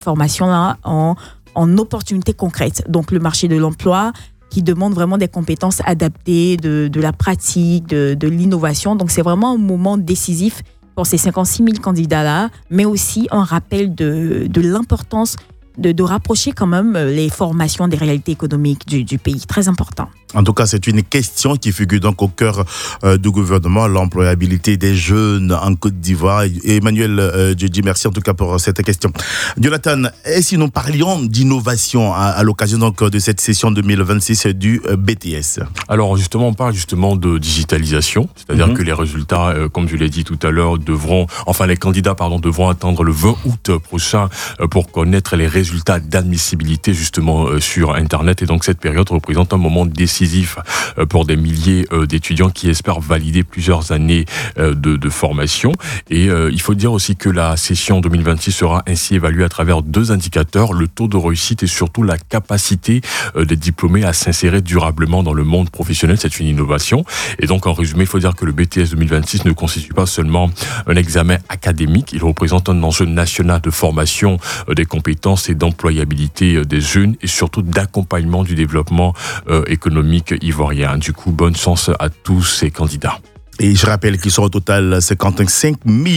formations-là en opportunités concrètes. Donc, le marché de l'emploi qui demande vraiment des compétences adaptées, de la pratique, de l'innovation. Donc, c'est vraiment un moment décisif pour ces 56 000 candidats-là, mais aussi un rappel de l'importance de rapprocher quand même les formations des réalités économiques du pays. Très important. En tout cas, c'est une question qui figure donc au cœur du gouvernement, l'employabilité des jeunes en Côte d'Ivoire. Et Emmanuel Djedji, merci en tout cas pour cette question. Jonathan, et si nous parlions d'innovation à l'occasion donc de cette session 2026 du BTS? Alors justement, on parle justement de digitalisation, c'est-à-dire que les résultats, comme je l'ai dit tout à l'heure, les candidats devront attendre le 20 août prochain pour connaître les résultats d'admissibilité justement sur Internet. Et donc cette période représente un moment décisif pour des milliers d'étudiants qui espèrent valider plusieurs années de formation. Et il faut dire aussi que la session 2026 sera ainsi évaluée à travers 2 indicateurs, le taux de réussite et surtout la capacité des diplômés à s'insérer durablement dans le monde professionnel. C'est une innovation. Et donc en résumé, il faut dire que le BTS 2026 ne constitue pas seulement un examen académique, il représente un enjeu national de formation des compétences et d'employabilité des jeunes et surtout d'accompagnement du développement économique ivoirien. Du coup, bonne chance à tous ces candidats. Et je rappelle qu'ils sont au total 56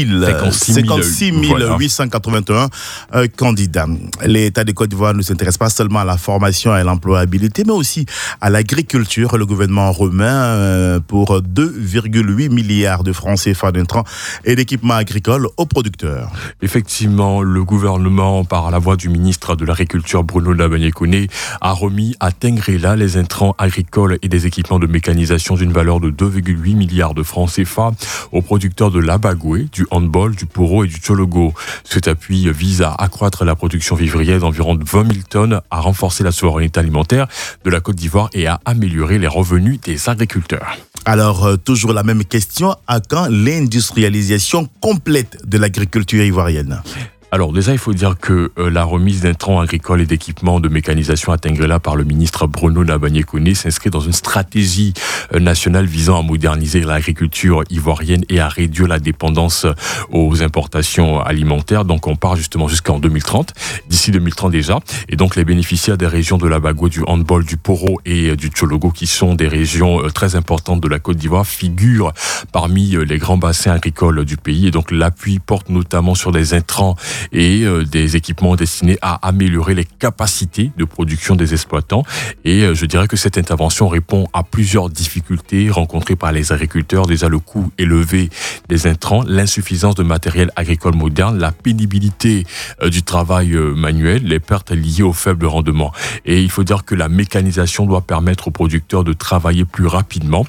881 candidats. L'État de Côte d'Ivoire ne s'intéresse pas seulement à la formation et à l'employabilité, mais aussi à l'agriculture. Le gouvernement remet pour 2,8 milliards de francs CFA d'intrants et d'équipements agricoles aux producteurs. Effectivement, le gouvernement, par la voix du ministre de l'Agriculture, Bruno Nabagné-Koné, a remis à Tengrela les intrants agricoles et des équipements de mécanisation d'une valeur de 2,8 milliards de francs CFA aux producteurs de l'Abagoué, du handball, du poro et du tchologo. Cet appui vise à accroître la production vivrière d'environ 20 000 tonnes, à renforcer la souveraineté alimentaire de la Côte d'Ivoire et à améliorer les revenus des agriculteurs. Alors, toujours la même question, à quand l'industrialisation complète de l'agriculture ivoirienne ? Alors déjà, il faut dire que la remise d'intrants agricoles et d'équipements de mécanisation à Tengrela par le ministre Bruno Nabagné-Koné s'inscrit dans une stratégie nationale visant à moderniser l'agriculture ivoirienne et à réduire la dépendance aux importations alimentaires. Donc on part justement jusqu'en 2030, d'ici 2030 déjà. Et donc les bénéficiaires des régions de l'Abagoué, du handball, du poro et du tchologo, qui sont des régions très importantes de la Côte d'Ivoire, figurent parmi les grands bassins agricoles du pays. Et donc l'appui porte notamment sur des intrants et des équipements destinés à améliorer les capacités de production des exploitants. Et je dirais que cette intervention répond à plusieurs difficultés rencontrées par les agriculteurs. Déjà le coût élevé des intrants, l'insuffisance de matériel agricole moderne, la pénibilité du travail manuel, les pertes liées au faible rendement. Et il faut dire que la mécanisation doit permettre aux producteurs de travailler plus rapidement,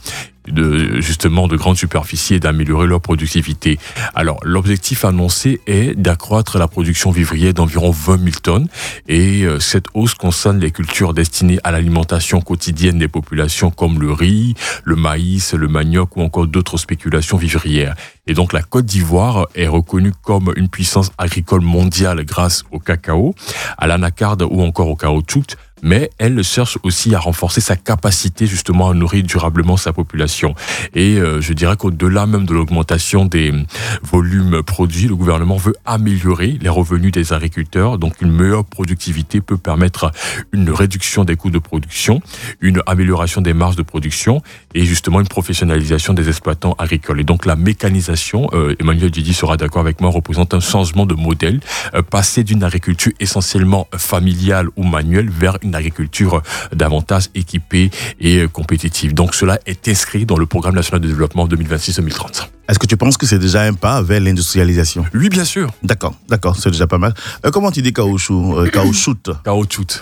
de grandes superficies et d'améliorer leur productivité. Alors, l'objectif annoncé est d'accroître la production vivrière d'environ 20 000 tonnes et cette hausse concerne les cultures destinées à l'alimentation quotidienne des populations comme le riz, le maïs, le manioc ou encore d'autres spéculations vivrières. Et donc, la Côte d'Ivoire est reconnue comme une puissance agricole mondiale grâce au cacao, à l'anacarde ou encore au caoutchouc. Mais elle cherche aussi à renforcer sa capacité justement à nourrir durablement sa population. Et je dirais qu'au-delà même de l'augmentation des volumes produits, le gouvernement veut améliorer les revenus des agriculteurs. Donc une meilleure productivité peut permettre une réduction des coûts de production, une amélioration des marges de production et justement une professionnalisation des exploitants agricoles. Et donc la mécanisation, Emmanuel Djedji sera d'accord avec moi, représente un changement de modèle, passer d'une agriculture essentiellement familiale ou manuelle vers une agriculture davantage équipée et compétitive. Donc cela est inscrit dans le programme national de développement 2026-2030. Est-ce que tu penses que c'est déjà un pas vers l'industrialisation? Oui, bien sûr. D'accord, c'est déjà pas mal. Comment tu dis caoutchouc? Caoutchouc.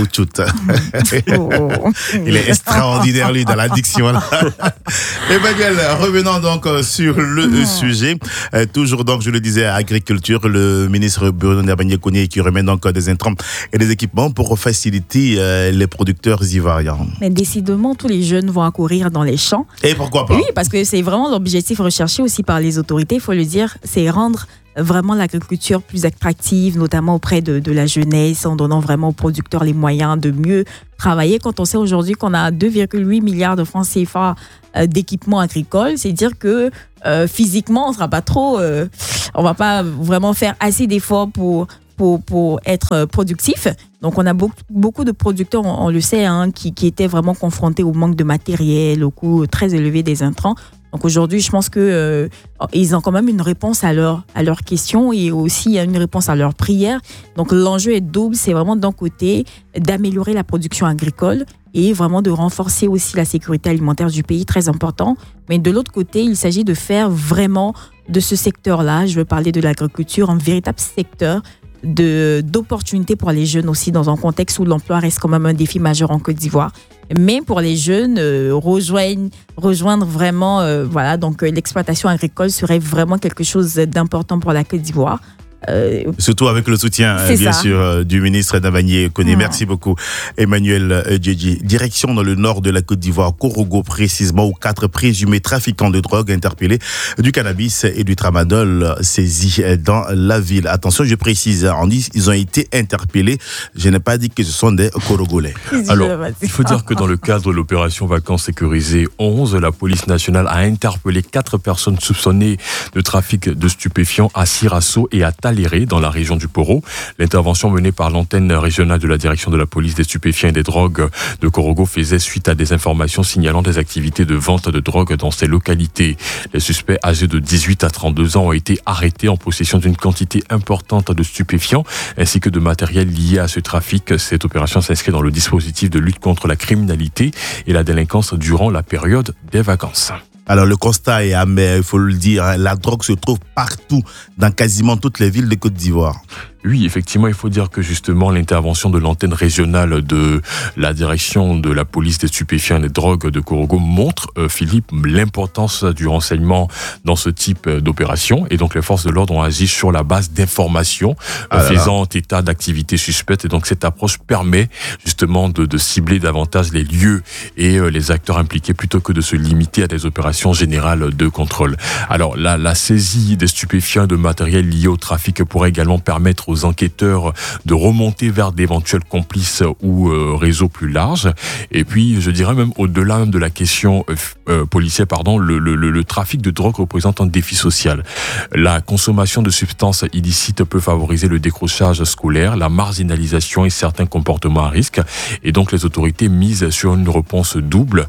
Il est extraordinaire, lui, dans la diction. Emmanuel, revenons donc sur le sujet. Toujours, donc, je le disais, agriculture, le ministre Bruno Nabagné-Koné qui remet donc des intrants et des équipements pour faciliter les producteurs ivoiriens. Mais décidément, tous les jeunes vont accourir dans les champs. Et pourquoi pas? Oui, parce que c'est vraiment l'objectif recherché aussi par les autorités, il faut le dire, c'est rendre vraiment l'agriculture plus attractive, notamment auprès de la jeunesse, en donnant vraiment aux producteurs les moyens de mieux travailler. Quand on sait aujourd'hui qu'on a 2,8 milliards de francs CFA d'équipements agricoles, c'est dire que physiquement, on sera pas trop, on va pas vraiment faire assez d'efforts pour pour être productif. Donc, on a beaucoup de producteurs, on le sait, qui étaient vraiment confrontés au manque de matériel, au coût très élevé des intrants. Donc, aujourd'hui, je pense que ils ont quand même une réponse à leurs questions et aussi une réponse à leurs prières. Donc, l'enjeu est double. C'est vraiment d'un côté d'améliorer la production agricole et vraiment de renforcer aussi la sécurité alimentaire du pays, très important. Mais de l'autre côté, il s'agit de faire vraiment de ce secteur-là, je veux parler de l'agriculture, un véritable secteur d'opportunités pour les jeunes aussi, dans un contexte où l'emploi reste quand même un défi majeur en Côte d'Ivoire. Mais pour les jeunes, rejoindre vraiment, donc l'exploitation agricole serait vraiment quelque chose d'important pour la Côte d'Ivoire. Surtout avec le soutien, bien sûr, du ministre Nabagné Koné. Merci beaucoup, Emmanuel Djedji. Direction dans le nord de la Côte d'Ivoire, Korogo précisément, où 4 présumés trafiquants de drogue interpellés, du cannabis et du tramadol saisis dans la ville. Attention, je précise, on dit ils ont été interpellés. Je n'ai pas dit que ce sont des Korogolais. Alors, il faut dire que dans le cadre de l'opération Vacances sécurisées 11, la police nationale a interpellé 4 personnes soupçonnées de trafic de stupéfiants à Sirasso et à dans la région du Poro. L'intervention menée par l'antenne régionale de la direction de la police des stupéfiants et des drogues de Korogo faisait suite à des informations signalant des activités de vente de drogue dans ces localités. Les suspects âgés de 18 à 32 ans ont été arrêtés en possession d'une quantité importante de stupéfiants ainsi que de matériel lié à ce trafic. Cette opération s'inscrit dans le dispositif de lutte contre la criminalité et la délinquance durant la période des vacances. Alors, le constat est amer, il faut le dire. La drogue se trouve partout, dans quasiment toutes les villes de Côte d'Ivoire. Oui, effectivement, il faut dire que justement l'intervention de l'antenne régionale de la direction de la police des stupéfiants et des drogues de Korogo montre, Philippe, l'importance du renseignement dans ce type d'opération. Et donc les forces de l'ordre ont agi sur la base d'informations faisant état d'activités suspectes. Et donc cette approche permet justement de cibler davantage les lieux et les acteurs impliqués plutôt que de se limiter à des opérations générales de contrôle. Alors la saisie des stupéfiants et de matériel lié au trafic pourrait également permettre aux enquêteurs de remonter vers d'éventuels complices ou réseaux plus larges. Et puis, je dirais même au-delà même de la question policière, le trafic de drogue représente un défi social. La consommation de substances illicites peut favoriser le décrochage scolaire, la marginalisation et certains comportements à risque. Et donc, les autorités misent sur une réponse double,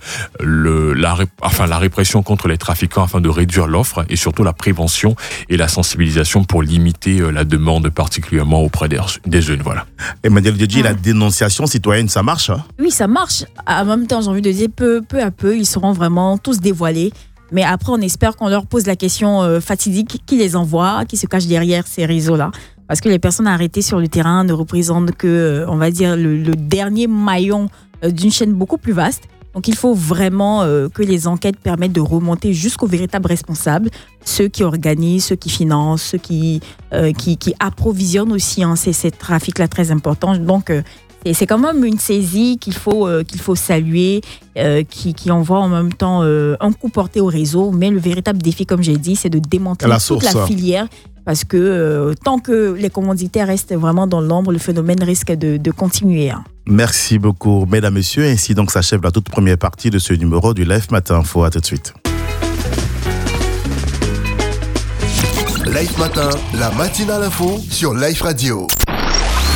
la répression contre les trafiquants afin de réduire l'offre et surtout la prévention et la sensibilisation pour limiter la demande particulièrement auprès des jeunes. Voilà. Emmanuel Djedji, la dénonciation citoyenne, ça marche, hein? Oui, ça marche. En même temps, j'ai envie de dire, peu à peu, ils seront vraiment tous dévoilés. Mais après, on espère qu'on leur pose la question fatidique, qui les envoie, qui se cache derrière ces réseaux-là. Parce que les personnes arrêtées sur le terrain ne représentent que, on va dire, le dernier maillon d'une chaîne beaucoup plus vaste. Donc, il faut vraiment que les enquêtes permettent de remonter jusqu'aux véritables responsables, ceux qui organisent, ceux qui financent, ceux qui approvisionnent aussi ces trafics-là très importants. Donc, c'est quand même une saisie qu'il faut saluer, qui envoie en même temps un coup porté au réseau. Mais le véritable défi, comme j'ai dit, c'est de démanteler toute la filière. Parce que tant que les commanditaires restent vraiment dans l'ombre, le phénomène risque de continuer. Merci beaucoup, mesdames, messieurs. Ainsi donc s'achève la toute première partie de ce numéro du Live Matin Info. À tout de suite. Live Matin, la matinale info sur Live Radio.